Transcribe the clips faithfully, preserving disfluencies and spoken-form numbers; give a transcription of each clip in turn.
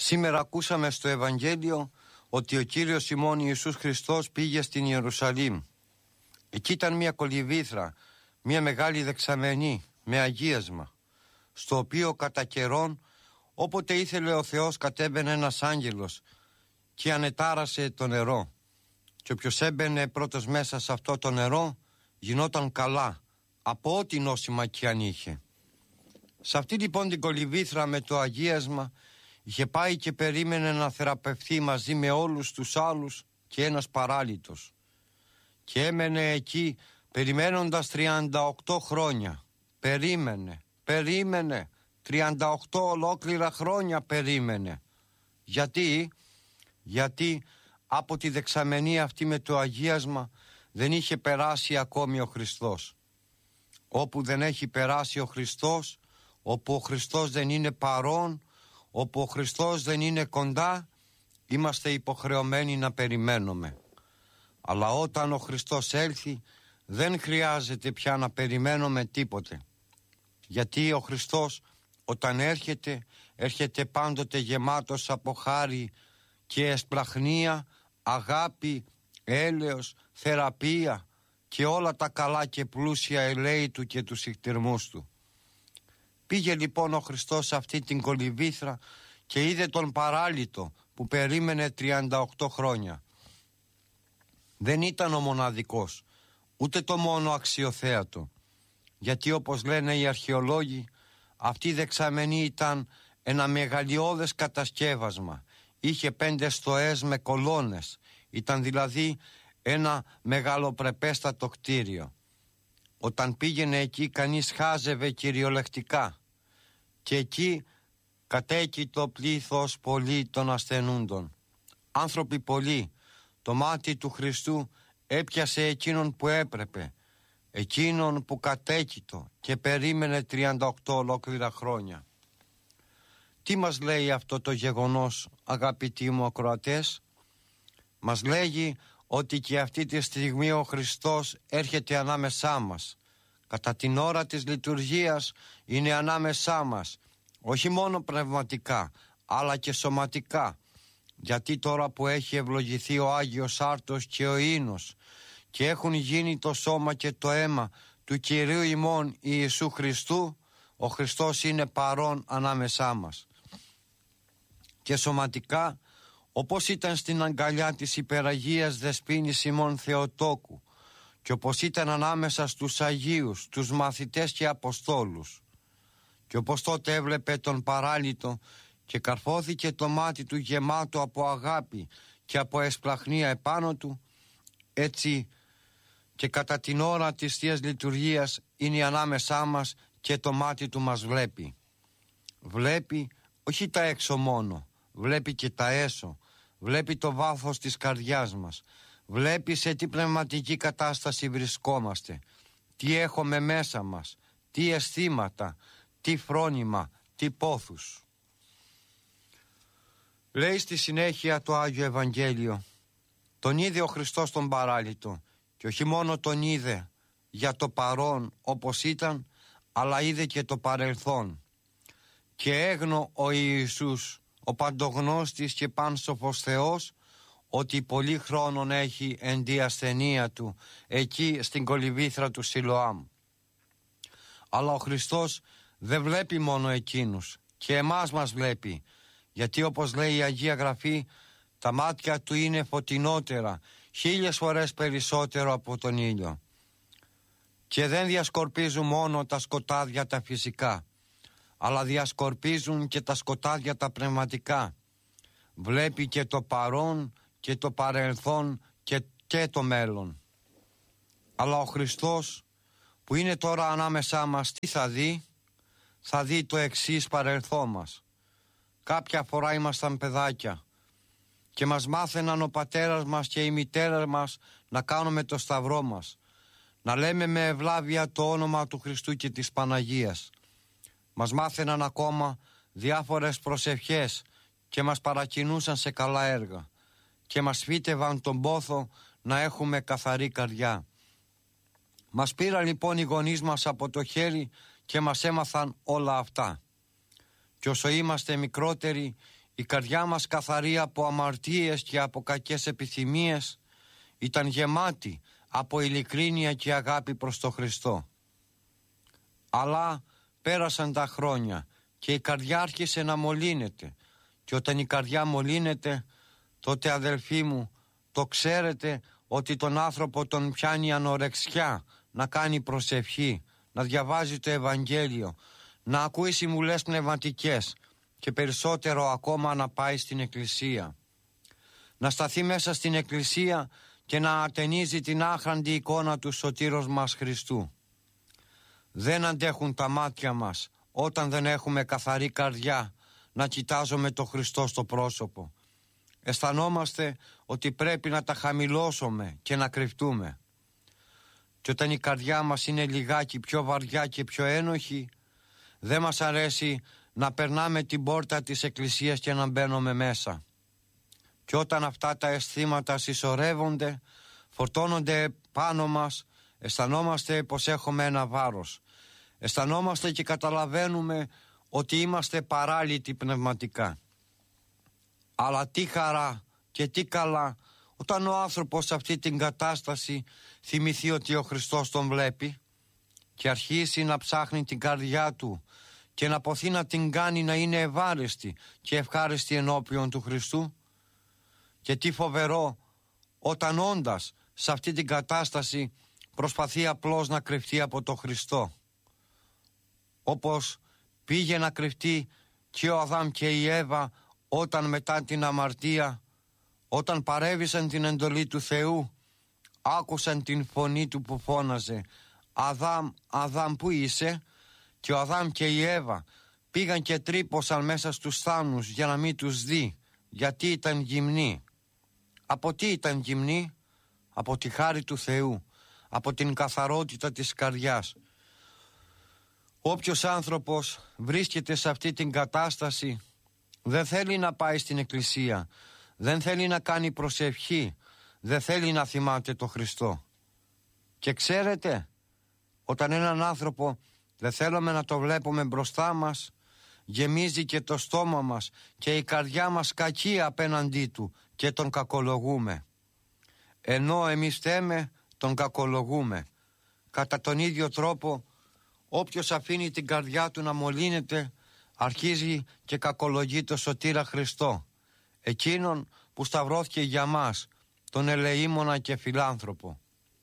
Σήμερα ακούσαμε στο Ευαγγέλιο ότι ο Κύριος ημών Ιησούς Χριστός πήγε στην Ιερουσαλήμ. Εκεί ήταν μια κολυβήθρα, μια μεγάλη δεξαμενή με αγίασμα, στο οποίο κατά καιρόν όποτε ήθελε ο Θεός κατέβαινε ένας άγγελος και ανετάρασε το νερό, και όποιος έμπαινε πρώτος μέσα σε αυτό το νερό γινόταν καλά από ό,τι νόσημα κι αν είχε. Σε αυτή λοιπόν την κολυβήθρα με το αγίασμα είχε πάει και περίμενε να θεραπευθεί μαζί με όλους τους άλλους και ένας παράλυτος, και έμενε εκεί περιμένοντας τριάντα οκτώ χρόνια. Περίμενε, περίμενε, τριάντα οκτώ ολόκληρα χρόνια περίμενε. Γιατί, γιατί από τη δεξαμενή αυτή με το αγίασμα δεν είχε περάσει ακόμη ο Χριστός. Όπου δεν έχει περάσει ο Χριστός, όπου ο Χριστός δεν είναι παρόν, όπου ο Χριστός δεν είναι κοντά, είμαστε υποχρεωμένοι να περιμένουμε. Αλλά όταν ο Χριστός έλθει δεν χρειάζεται πια να περιμένουμε τίποτε. Γιατί ο Χριστός όταν έρχεται, έρχεται πάντοτε γεμάτος από χάρη και εσπλαχνία, αγάπη, έλεος, θεραπεία και όλα τα καλά και πλούσια ελέη του και τους συχτηρμούς του. Πήγε λοιπόν ο Χριστός σε αυτή την κολυβήθρα και είδε τον παράλυτο που περίμενε τριάντα οκτώ χρόνια. Δεν ήταν ο μοναδικός, ούτε το μόνο αξιοθέατο, γιατί όπως λένε οι αρχαιολόγοι, αυτή η δεξαμενή ήταν ένα μεγαλειώδες κατασκεύασμα. Είχε πέντε στοές με κολόνες, ήταν δηλαδή ένα μεγαλοπρεπέστατο κτίριο. Όταν πήγαινε εκεί κανείς χάζευε κυριολεκτικά, και εκεί κατέκει το πλήθος πολύ των ασθενούντων. Άνθρωποι πολλοί. Το μάτι του Χριστού έπιασε εκείνον που έπρεπε, εκείνον που κατέκητο και περίμενε τριάντα οκτώ ολόκληρα χρόνια. Τι μας λέει αυτό το γεγονός, αγαπητοί μου ακροατές? Μας λέγει ότι και αυτή τη στιγμή ο Χριστός έρχεται ανάμεσά μας. Κατά την ώρα της λειτουργίας είναι ανάμεσά μας, όχι μόνο πνευματικά αλλά και σωματικά. Γιατί τώρα που έχει ευλογηθεί ο Άγιος Άρτος και ο Ίνος και έχουν γίνει το σώμα και το αίμα του Κυρίου ημών Ιησού Χριστού, ο Χριστός είναι παρόν ανάμεσά μας. Και σωματικά, όπως ήταν στην αγκαλιά της υπεραγίας Δεσποίνης ημών Θεοτόκου και όπως ήταν ανάμεσα στους Αγίους, τους μαθητές και Αποστόλους, και όπως τότε έβλεπε τον παράλυτο και καρφώθηκε το μάτι του γεμάτο από αγάπη και από εσπλαχνία επάνω του, έτσι και κατά την ώρα της Θείας Λειτουργίας είναι ανάμεσά μας και το μάτι του μας βλέπει. Βλέπει όχι τα έξω μόνο, βλέπει και τα έσω, βλέπει το βάθος της καρδιάς μας, βλέπει σε τι πνευματική κατάσταση βρισκόμαστε, τι έχουμε μέσα μας, τι αισθήματα, τι φρόνημα, τι πόθους. Λέει στη συνέχεια το Άγιο Ευαγγέλιο, τον είδε ο Χριστός τον παράλυτο, και όχι μόνο τον είδε για το παρόν όπως ήταν, αλλά είδε και το παρελθόν. Και έγνω ο Ιησούς, ο παντογνώστης και πάνσοφος Θεός, ότι πολύ χρόνον έχει εν τη ασθενεία του εκεί στην κολυβήθρα του Σιλοάμ. Αλλά ο Χριστός δεν βλέπει μόνο εκείνους, και εμάς μας βλέπει, γιατί όπως λέει η Αγία Γραφή, τα μάτια του είναι φωτεινότερα, χίλιες φορές περισσότερο από τον ήλιο. Και δεν διασκορπίζουν μόνο τα σκοτάδια τα φυσικά, αλλά διασκορπίζουν και τα σκοτάδια τα πνευματικά. Βλέπει και το παρόν και το παρελθόν και, και το μέλλον. Αλλά ο Χριστός που είναι τώρα ανάμεσά μας, τι θα δει? Θα δει το εξής παρελθόν μας. Κάποια φορά ήμασταν παιδάκια και μας μάθαιναν ο πατέρας μας και η μητέρα μας να κάνουμε το σταυρό μας, να λέμε με ευλάβεια το όνομα του Χριστού και της Παναγίας. Μας μάθαιναν ακόμα διάφορες προσευχές και μας παρακινούσαν σε καλά έργα και μας φύτευαν τον πόθο να έχουμε καθαρή καρδιά. Μας πήραν λοιπόν οι γονείς μας από το χέρι και μας έμαθαν όλα αυτά. Και όσο είμαστε μικρότεροι, η καρδιά μας καθαρή από αμαρτίες και από κακές επιθυμίες ήταν γεμάτη από ειλικρίνεια και αγάπη προς τον Χριστό. Αλλά πέρασαν τα χρόνια και η καρδιά άρχισε να μολύνεται, και όταν η καρδιά μολύνεται, τότε αδελφοί μου, το ξέρετε ότι τον άνθρωπο τον πιάνει ανορεξιά να κάνει προσευχή, να διαβάζει το Ευαγγέλιο, να ακούει συμβουλές πνευματικές και περισσότερο ακόμα να πάει στην εκκλησία. Να σταθεί μέσα στην εκκλησία και να ατενίζει την άχραντη εικόνα του σωτήρος μας Χριστού. Δεν αντέχουν τα μάτια μας όταν δεν έχουμε καθαρή καρδιά να κοιτάζουμε το Χριστό στο πρόσωπο. Αισθανόμαστε ότι πρέπει να τα χαμηλώσουμε και να κρυφτούμε. Και όταν η καρδιά μας είναι λιγάκι πιο βαριά και πιο ένοχη, δεν μας αρέσει να περνάμε την πόρτα της εκκλησίας και να μπαίνουμε μέσα. Και όταν αυτά τα αισθήματα συσσωρεύονται, φορτώνονται πάνω μας, αισθανόμαστε πως έχουμε ένα βάρος. Αισθανόμαστε και καταλαβαίνουμε ότι είμαστε παράλυτοι πνευματικά. Αλλά τι χαρά και τι καλά όταν ο άνθρωπος σε αυτή την κατάσταση θυμηθεί ότι ο Χριστός τον βλέπει και αρχίσει να ψάχνει την καρδιά του και να ποθεί να την κάνει να είναι ευάρεστη και ευχάριστη ενώπιον του Χριστού. Και τι φοβερό όταν όντας σε αυτή την κατάσταση προσπαθεί απλώς να κρυφτεί από το Χριστό, όπως πήγε να κρυφτεί και ο Αδάμ και η Εύα όταν μετά την αμαρτία, όταν παρέβησαν την εντολή του Θεού, άκουσαν την φωνή του που φώναζε «Αδάμ, Αδάμ, πού είσαι?» Και ο Αδάμ και η Εύα πήγαν και τρύπωσαν μέσα στους θάμνους για να μην τους δει, γιατί ήταν γυμνοί. Από τι ήταν γυμνοί? Από τη χάρη του Θεού, από την καθαρότητα της καρδιάς. Όποιος άνθρωπος βρίσκεται σε αυτή την κατάσταση δεν θέλει να πάει στην εκκλησία, δεν θέλει να κάνει προσευχή, δεν θέλει να θυμάται το Χριστό. Και ξέρετε, όταν έναν άνθρωπο δεν θέλουμε να το βλέπουμε μπροστά μας, γεμίζει και το στόμα μας και η καρδιά μας κακή απέναντί του και τον κακολογούμε. Ενώ εμείς θέμε, τον κακολογούμε. Κατά τον ίδιο τρόπο, όποιος αφήνει την καρδιά του να μολύνεται, αρχίζει και κακολογεί το σωτήρα Χριστό, εκείνον που σταυρώθηκε για μας, τον ελεήμονα και φιλάνθρωπο.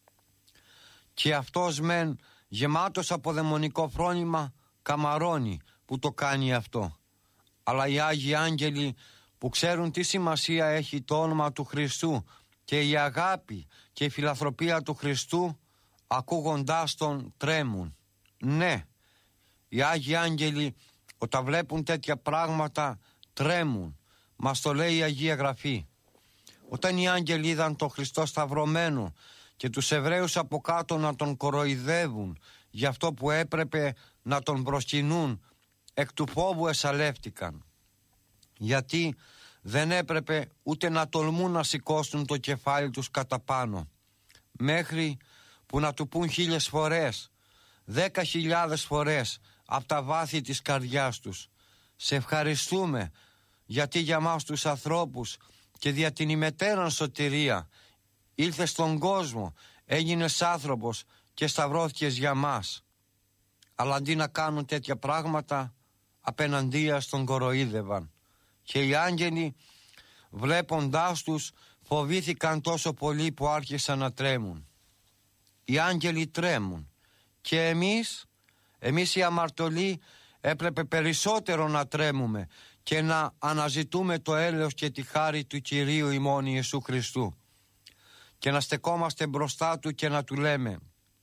Και αυτός μεν γεμάτος από δαιμονικό φρόνημα καμαρώνει που το κάνει αυτό. Αλλά οι Άγιοι Άγγελοι που ξέρουν τι σημασία έχει το όνομα του Χριστού και η αγάπη και η φιλανθρωπία του Χριστού, ακούγοντάς τον τρέμουν. Ναι, οι Άγιοι Άγγελοι όταν βλέπουν τέτοια πράγματα τρέμουν. Μας το λέει η Αγία Γραφή. Όταν οι άγγελοι είδαν τον Χριστό σταυρωμένο και τους Εβραίους από κάτω να τον κοροϊδεύουν για αυτό που έπρεπε να τον προσκυνούν, εκ του φόβου εσαλεύτηκαν. Γιατί δεν έπρεπε ούτε να τολμούν να σηκώσουν το κεφάλι τους κατά πάνω, μέχρι που να του πούν χίλιες φορές, δέκα χιλιάδες φορές από τα βάθη της καρδιάς τους: «Σε ευχαριστούμε γιατί για μας τους ανθρώπους και δια την ημετέραν σωτηρία ήλθες στον κόσμο, έγινες άνθρωπος και σταυρώθηκες για μας». Αλλά αντί να κάνουν τέτοια πράγματα, απέναντίας τον κοροϊδεύαν. Και οι άγγελοι βλέποντάς τους φοβήθηκαν τόσο πολύ που άρχισαν να τρέμουν. Οι άγγελοι τρέμουν. Και εμείς, εμείς οι αμαρτωλοί έπρεπε περισσότερο να τρέμουμε και να αναζητούμε το έλεος και τη χάρη του Κυρίου ημών Ιησού Χριστού και να στεκόμαστε μπροστά Του και να Του λέμε: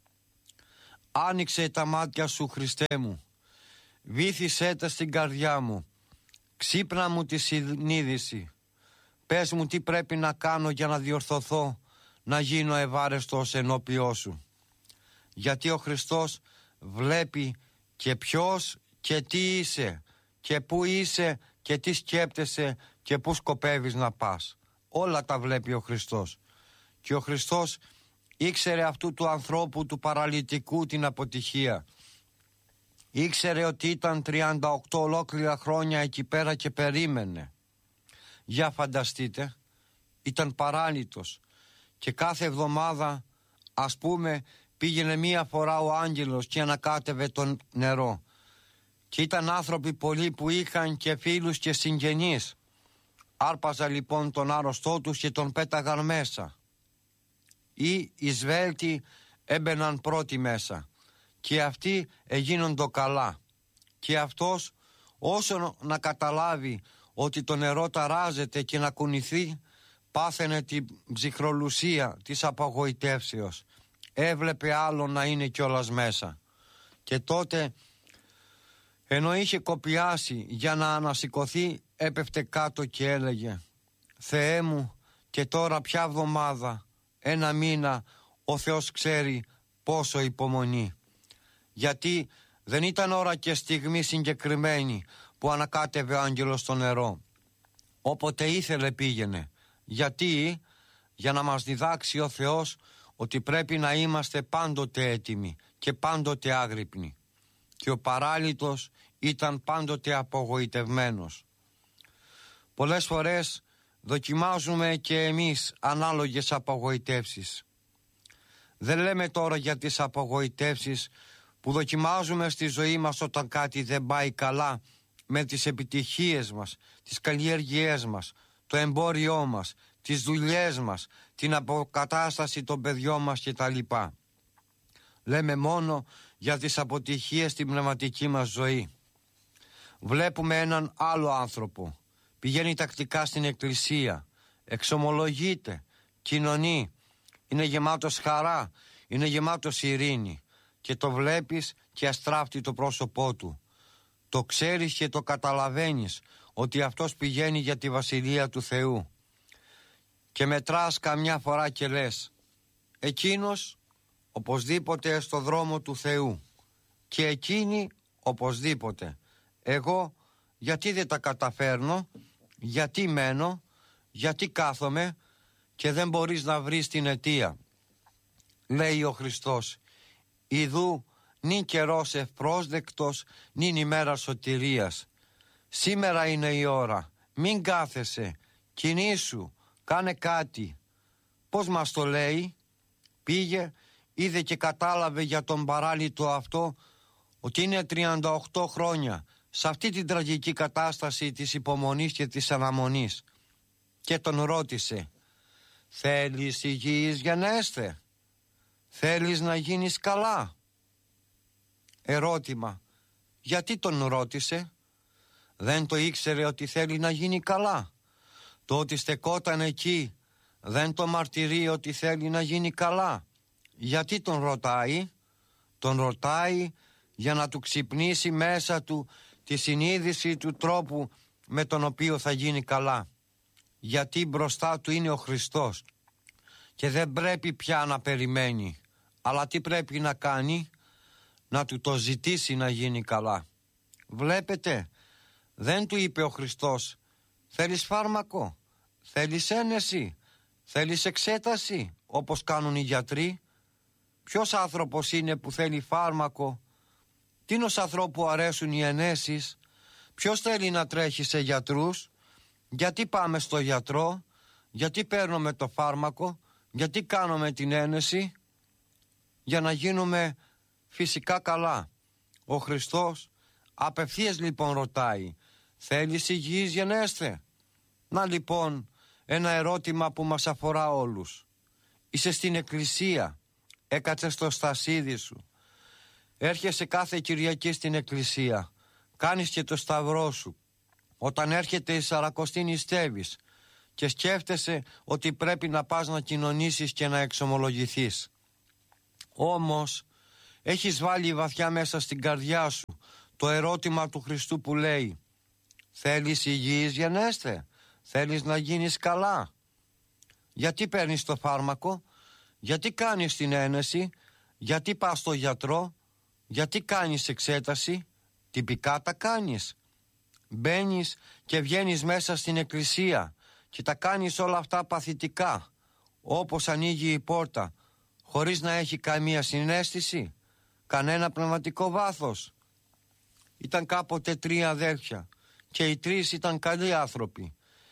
«Άνοιξε τα μάτια Σου, Χριστέ μου, βύθισέ τα στην καρδιά μου, ξύπνα μου τη συνείδηση, πες μου τι πρέπει να κάνω για να διορθωθώ, να γίνω ευάρεστος ενώπιό Σου». Γιατί ο Χριστός βλέπει και ποιος και τι είσαι και πού είσαι και τι σκέπτεσαι και πού σκοπεύεις να πας. Όλα τα βλέπει ο Χριστός. Και ο Χριστός ήξερε αυτού του ανθρώπου του παραλυτικού την αποτυχία. Ήξερε ότι ήταν τριάντα οκτώ ολόκληρα χρόνια εκεί πέρα και περίμενε. Για φανταστείτε, ήταν παράλυτος και κάθε εβδομάδα, ας πούμε, πήγαινε μία φορά ο άγγελος και ανακάτευε το νερό. Και ήταν άνθρωποι πολλοί που είχαν και φίλους και συγγενείς. Άρπαζα λοιπόν τον άρρωστό τους και τον πέταγαν μέσα. Ή οι σβέλτοι έμπαιναν πρώτοι μέσα και αυτοί έγινοντο καλά. Και αυτός όσο να καταλάβει ότι το νερό ταράζεται και να κουνηθεί, πάθαινε την ψυχρολουσία της απογοητεύσεως. Έβλεπε άλλο να είναι κιόλας μέσα. Και τότε, ενώ είχε κοπιάσει για να ανασηκωθεί, έπεφτε κάτω και έλεγε: «Θεέ μου, και τώρα ποια εβδομάδα, ένα μήνα, ο Θεός ξέρει πόσο υπομονή». Γιατί δεν ήταν ώρα και στιγμή συγκεκριμένη που ανακάτευε ο άγγελος στο νερό. Όποτε ήθελε πήγαινε. Γιατί? Για να μας διδάξει ο Θεός ότι πρέπει να είμαστε πάντοτε έτοιμοι και πάντοτε άγρυπνοι. Και ο παράλυτος ήταν πάντοτε απογοητευμένος. Πολλές φορές δοκιμάζουμε και εμείς ανάλογες απογοητεύσεις. Δεν λέμε τώρα για τις απογοητεύσεις που δοκιμάζουμε στη ζωή μας όταν κάτι δεν πάει καλά με τις επιτυχίες μας, τις καλλιέργειές μας, το εμπόριό μας, τις δουλειές μας, την αποκατάσταση των παιδιών μας κτλ. Λέμε μόνο για τις αποτυχίες στην πνευματική μας ζωή. Βλέπουμε έναν άλλο άνθρωπο, πηγαίνει τακτικά στην εκκλησία, εξομολογείται, κοινωνεί, είναι γεμάτος χαρά, είναι γεμάτος ειρήνη και το βλέπεις και αστράφτει το πρόσωπό του. Το ξέρεις και το καταλαβαίνεις ότι αυτός πηγαίνει για τη Βασιλεία του Θεού. Και μετράς καμιά φορά και λες: εκείνος οπωσδήποτε στο δρόμο του Θεού και εκείνη οπωσδήποτε. Εγώ γιατί δεν τα καταφέρνω, γιατί μένω, γιατί κάθομαι και δεν μπορείς να βρεις την αιτία. Λέει ο Χριστός: ιδού νυν καιρός ευπρόσδεκτος, νυν ημέρα σωτηρίας. Σήμερα είναι η ώρα, μην κάθεσαι, κινήσου, κάνε κάτι. Πώς μας το λέει? Πήγε, είδε και κατάλαβε για τον παράλυτο αυτό ότι είναι τριάντα οκτώ χρόνια σε αυτή την τραγική κατάσταση της υπομονής και της αναμονής. Και τον ρώτησε: θέλεις υγιής γενέστε? Θέλεις να γίνεις καλά? Ερώτημα: γιατί τον ρώτησε? Δεν το ήξερε ότι θέλει να γίνει καλά? Το ότι στεκόταν εκεί δεν το μαρτυρεί ότι θέλει να γίνει καλά? Γιατί τον ρωτάει? Τον ρωτάει για να του ξυπνήσει μέσα του τη συνείδηση του τρόπου με τον οποίο θα γίνει καλά. Γιατί μπροστά του είναι ο Χριστός και δεν πρέπει πια να περιμένει. Αλλά τι πρέπει να κάνει? Να του το ζητήσει να γίνει καλά. Βλέπετε, δεν του είπε ο Χριστός: θέλεις φάρμακο, θέλεις ένεση, θέλεις εξέταση, όπως κάνουν οι γιατροί. Ποιος άνθρωπος είναι που θέλει φάρμακο? Τίνος ανθρώπου αρέσουν οι ενέσεις? Ποιος θέλει να τρέχει σε γιατρούς? Γιατί πάμε στο γιατρό? Γιατί παίρνουμε το φάρμακο? Γιατί κάνουμε την ένεση? Για να γίνουμε φυσικά καλά. Ο Χριστός απευθείας λοιπόν ρωτάει: θέλεις υγιής γενέστε? Να λοιπόν ένα ερώτημα που μας αφορά όλους. Είσαι στην εκκλησία, έκατσες στο στασίδι σου, έρχεσαι κάθε Κυριακή στην εκκλησία, κάνεις και το σταυρό σου. Όταν έρχεται η Σαρακοστή νηστεύεις και σκέφτεσαι ότι πρέπει να πας να κοινωνήσεις και να εξομολογηθείς. Όμως έχεις βάλει βαθιά μέσα στην καρδιά σου το ερώτημα του Χριστού που λέει: θέλεις υγιής γενέστε? Θέλεις να γίνεις καλά? Γιατί παίρνεις το φάρμακο? Γιατί κάνεις την ένεση? Γιατί πας στο γιατρό? Γιατί κάνεις εξέταση? Τυπικά τα κάνεις. Μπαίνεις και βγαίνεις μέσα στην εκκλησία και τα κάνεις όλα αυτά παθητικά, όπως ανοίγει η πόρτα, χωρίς να έχει καμία συναίσθηση, κανένα πνευματικό βάθος. Ήταν κάποτε τρία αδέρφια και οι τρεις ήταν καλοί άνθρωποι.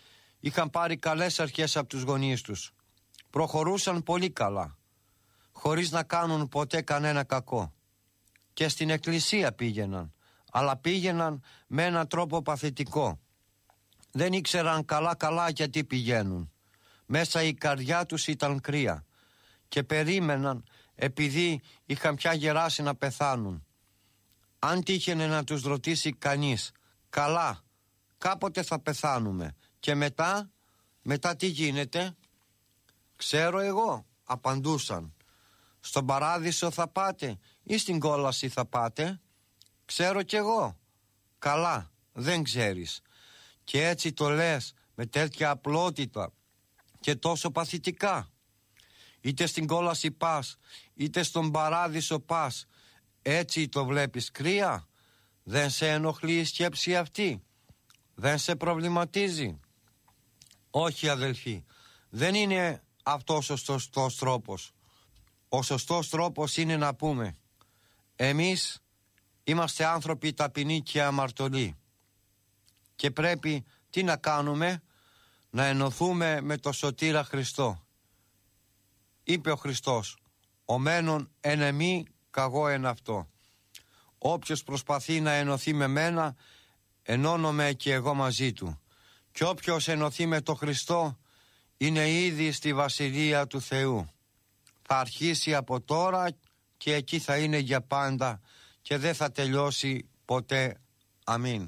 είχαν πάρει καλές αρχές από τους γονείς τους. Προχωρούσαν πολύ καλά, χωρίς να κάνουν ποτέ κανένα κακό. Και στην εκκλησία πήγαιναν, αλλά πήγαιναν με έναν τρόπο παθητικό. Δεν ήξεραν καλά καλά γιατί πηγαίνουν. Μέσα η καρδιά τους ήταν κρύα και περίμεναν επειδή είχαν πια γεράσει να πεθάνουν. Αν τύχαινε να τους ρωτήσει κανείς, καλά, κάποτε θα πεθάνουμε και μετά, μετά τι γίνεται? Ξέρω εγώ, απαντούσαν. Στον παράδεισο θα πάτε ή στην κόλαση θα πάτε? Ξέρω κι εγώ. Καλά, δεν ξέρεις. Και έτσι το λες με τέτοια απλότητα και τόσο παθητικά. Είτε στην κόλαση πας, είτε στον παράδεισο πας, έτσι το βλέπεις κρύα? Δεν σε ενοχλεί η σκέψη αυτή? Δεν σε προβληματίζει? Όχι αδελφοί, δεν είναι αυτός ο σωστός τρόπος. Ο σωστός τρόπος είναι να πούμε, εμείς είμαστε άνθρωποι ταπεινοί και αμαρτωλοί και πρέπει τι να κάνουμε? Να ενωθούμε με το σωτήρα Χριστό. Είπε ο Χριστός, ο μένον εν εμεί, καγώ εν αυτό. Όποιος προσπαθεί να ενωθεί με μένα, ενώνομαι και εγώ μαζί του. Και όποιος ενωθεί με το Χριστό, είναι ήδη στη Βασιλεία του Θεού. Θα αρχίσει από τώρα και εκεί θα είναι για πάντα και δεν θα τελειώσει ποτέ. Αμήν.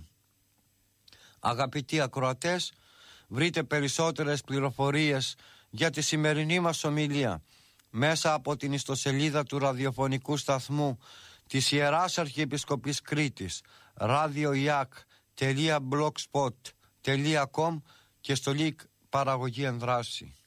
Αγαπητοί ακροατές, βρείτε περισσότερες πληροφορίες για τη σημερινή μας ομιλία μέσα από την ιστοσελίδα του ραδιοφωνικού σταθμού της Ιεράς Αρχιεπισκοπής Κρήτης ραδιοϊάκ τελεία blogspot τελεία com και στο link παραγωγή ενδράση.